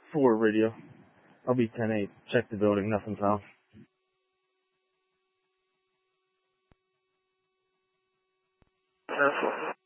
4 radio. I'll be 10-8. Check the building. Nothing's off. Careful.